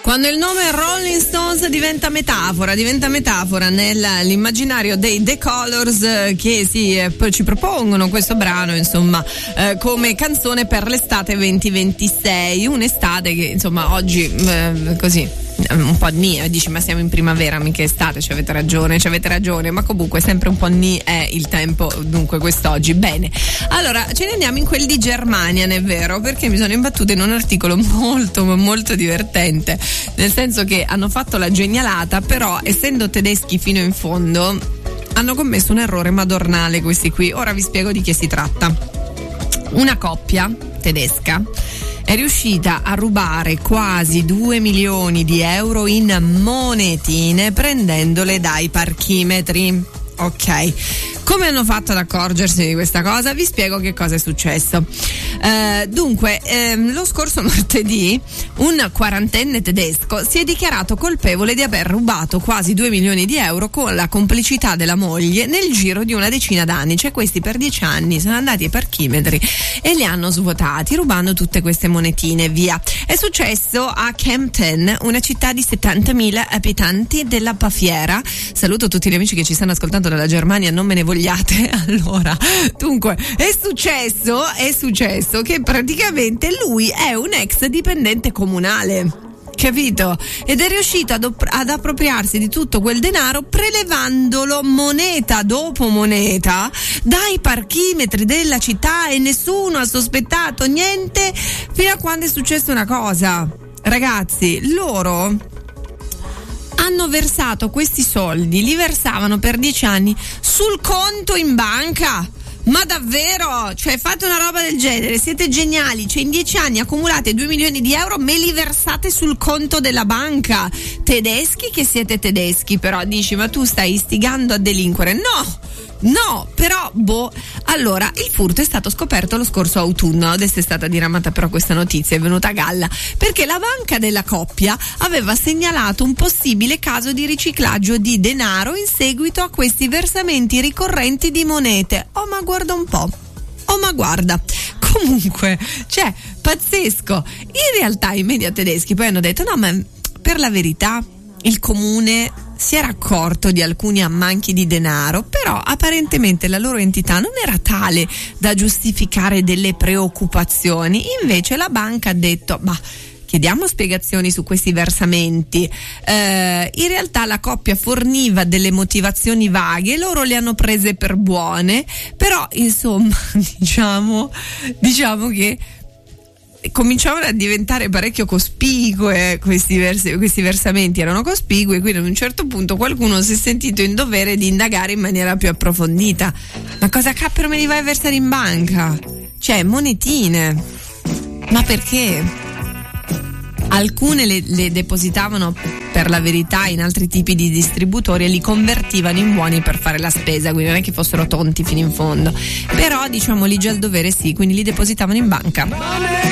Quando il nome Rolling Stones diventa metafora nell'immaginario dei The Colors, che ci propongono questo brano, insomma, come canzone per l'estate 2026, un'estate che insomma oggi così un po' dici ma siamo in primavera, mica estate, ci avete ragione, ma comunque sempre un po' è il tempo, dunque quest'oggi. Bene, allora ce ne andiamo in quel di Germania, è vero, perché mi sono imbattuta in un articolo molto molto divertente, nel senso che hanno fatto la genialata, però essendo tedeschi fino in fondo hanno commesso un errore madornale questi qui. Ora vi spiego di che si tratta. Una coppia tedesca è riuscita a rubare quasi 2 milioni di euro in monetine prendendole dai parchimetri. Ok, come hanno fatto ad accorgersi di questa cosa? Vi spiego che cosa è successo. Dunque, lo scorso martedì un quarantenne tedesco si è dichiarato colpevole di aver rubato quasi 2 milioni di euro con la complicità della moglie nel giro di una decina d'anni. Cioè questi per 10 anni sono andati ai parchimetri e li hanno svuotati rubando tutte queste monetine, via. È successo a Kempten, una città di 70.000 abitanti della Baviera. Saluto tutti gli amici che ci stanno ascoltando dalla Germania, non me ne vogliate. Allora, dunque, è successo che praticamente lui è un ex dipendente comunale, capito? Ed è riuscito ad appropriarsi di tutto quel denaro prelevandolo moneta dopo moneta dai parchimetri della città e nessuno ha sospettato niente fino a quando è successa una cosa. Ragazzi, loro hanno versato questi soldi, li versavano per 10 anni sul conto in banca. Ma davvero? Cioè fate una roba del genere, siete geniali, cioè in 10 anni accumulate 2 milioni di euro, me li versate sul conto della banca. Tedeschi che siete tedeschi, però dici ma tu stai istigando a delinquere. No, però allora il furto è stato scoperto lo scorso autunno. Adesso è stata diramata però questa notizia, è venuta a galla perché la banca della coppia aveva segnalato un possibile caso di riciclaggio di denaro in seguito a questi versamenti ricorrenti di monete. Oh ma guarda un po', comunque, cioè pazzesco. In realtà i media tedeschi poi hanno detto no, ma per la verità il comune si era accorto di alcuni ammanchi di denaro, però apparentemente la loro entità non era tale da giustificare delle preoccupazioni. Invece la banca ha detto chiediamo spiegazioni su questi versamenti. In realtà la coppia forniva delle motivazioni vaghe, loro le hanno prese per buone, però insomma diciamo che cominciavano a diventare parecchio cospicue, questi versamenti erano cospicui, quindi ad un certo punto qualcuno si è sentito in dovere di indagare in maniera più approfondita. Ma cosa cappero me li vai a versare in banca? Cioè monetine, ma perché? Alcune le depositavano per la verità in altri tipi di distributori e li convertivano in buoni per fare la spesa, quindi non è che fossero tonti fino in fondo, però diciamo lì già il dovere sì, quindi li depositavano in banca.